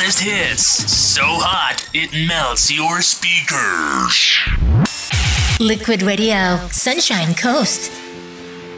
hottest hits. So hot, it melts your speakers. Liquid Radio, Sunshine Coast.